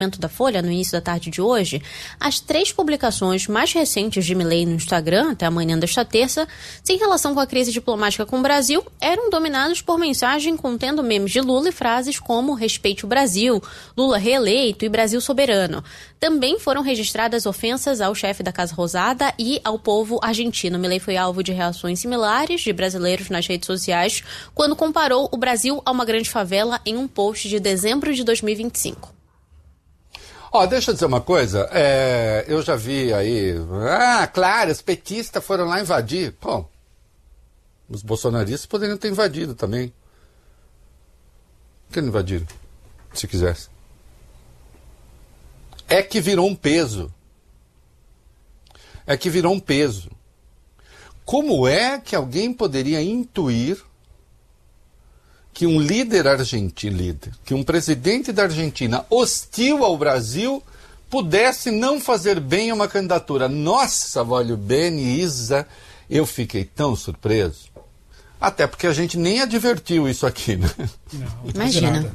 da Folha, no início da tarde de hoje, as 3 publicações mais recentes de Milei no Instagram, até amanhã desta terça, sem relação com a crise diplomática com o Brasil, eram dominados por mensagem contendo memes de Lula e frases como "respeite o Brasil", "Lula reeleito" e "Brasil soberano". Também foram registradas ofensas ao chefe da Casa Rosada e ao povo argentino. Milei foi alvo de reações similares de brasileiros nas redes sociais quando comparou o Brasil a uma grande favela em um post de dezembro de 2025. Deixa eu dizer uma coisa, eu já vi aí, claro, os petistas foram lá invadir. Bom, os bolsonaristas poderiam ter invadido também. Por que não invadiram, se quisesse? É que virou um peso. Como é que alguém poderia intuir que um líder argentino, que um presidente da Argentina hostil ao Brasil pudesse não fazer bem a uma candidatura? Nossa, voglio bene, Isa, eu fiquei tão surpreso. Até porque a gente nem advertiu isso aqui, né? Não Imagina.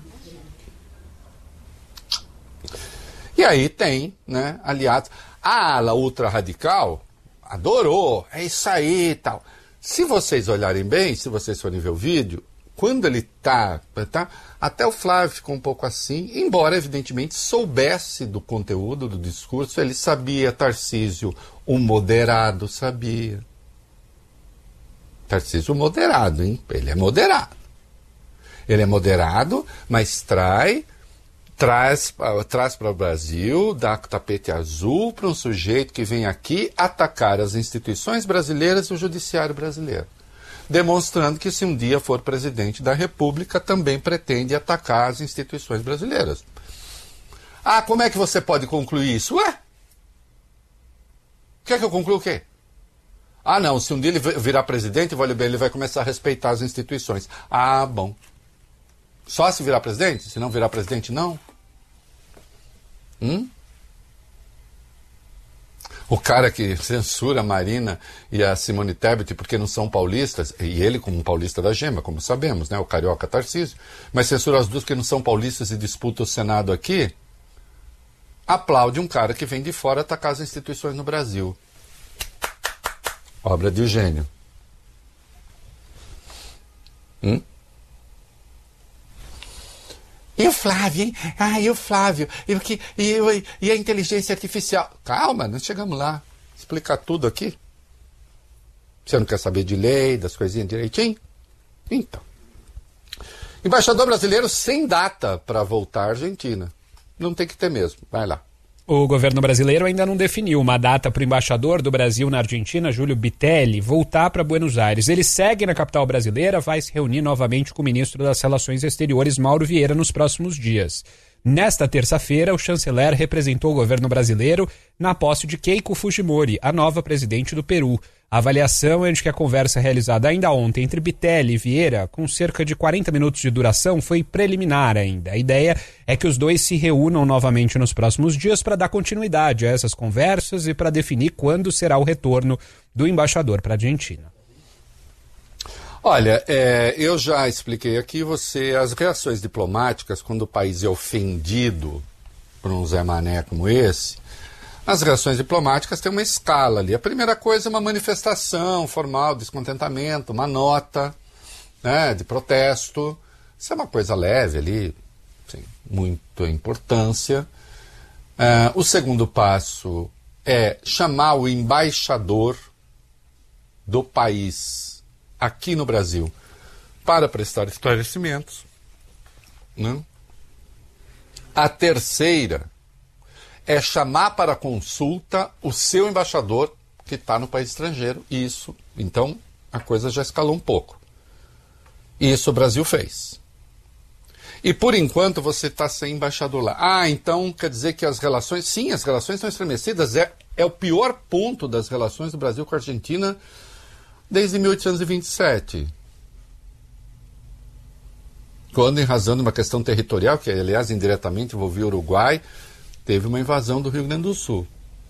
E aí tem, né, aliados. A ala ultra-radical adorou, é isso aí e tal. Se vocês olharem bem, se vocês forem ver o vídeo, quando ele tá, até o Flávio ficou um pouco assim, embora evidentemente soubesse do conteúdo do discurso, ele sabia, Tarcísio, o moderado, sabia. Tarcísio moderado, hein? Ele é moderado. Ele é moderado, mas traz para o Brasil, dá tapete azul para um sujeito que vem aqui atacar as instituições brasileiras e o judiciário brasileiro, demonstrando que se um dia for presidente da República também pretende atacar as instituições brasileiras. Como é que você pode concluir isso? Quer que eu conclua o quê? Não, se um dia ele virar presidente, ele vai começar a respeitar as instituições. Bom. Só se virar presidente? Se não virar presidente, não? O cara que censura a Marina e a Simone Tebet porque não são paulistas, e ele como um paulista da gema, como sabemos, né? O carioca Tarcísio, mas censura as duas porque não são paulistas e disputa o Senado aqui, aplaude um cara que vem de fora atacar as instituições no Brasil. Obra de um gênio. E o Flávio, hein? E o Flávio? E a inteligência artificial? Calma, nós chegamos lá. Explicar tudo aqui. Você não quer saber de lei, das coisinhas direitinho? Então. Embaixador brasileiro sem data para voltar à Argentina. Não tem que ter mesmo. Vai lá. O governo brasileiro ainda não definiu uma data para o embaixador do Brasil na Argentina, Júlio Bitelli, voltar para Buenos Aires. Ele segue na capital brasileira, vai se reunir novamente com o ministro das Relações Exteriores, Mauro Vieira, nos próximos dias. Nesta terça-feira, o chanceler representou o governo brasileiro na posse de Keiko Fujimori, a nova presidente do Peru. A avaliação é de que a conversa realizada ainda ontem entre Bitelli e Vieira, com cerca de 40 minutos de duração, foi preliminar ainda. A ideia é que os dois se reúnam novamente nos próximos dias para dar continuidade a essas conversas e para definir quando será o retorno do embaixador para a Argentina. Olha, eu já expliquei aqui as reações diplomáticas quando o país é ofendido por um Zé Mané como esse. As reações diplomáticas têm uma escala ali. A primeira coisa é uma manifestação formal, descontentamento, uma nota, né, de protesto. Isso é uma coisa leve ali, sem muita importância. O segundo passo é chamar o embaixador do país aqui no Brasil para prestar esclarecimentos, né? A terceira é chamar para consulta o seu embaixador que está no país estrangeiro. Isso, então, a coisa já escalou um pouco. Isso o Brasil fez. E, por enquanto, você está sem embaixador lá. Então quer dizer que as relações... Sim, as relações estão estremecidas. É o pior ponto das relações do Brasil com a Argentina desde 1827. Quando, em razão de uma questão territorial, que, aliás, indiretamente envolvia o Uruguai, teve uma invasão do Rio Grande do Sul.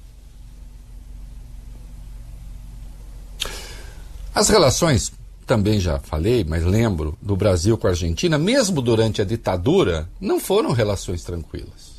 As relações, também já falei, mas lembro, do Brasil com a Argentina, mesmo durante a ditadura, não foram relações tranquilas.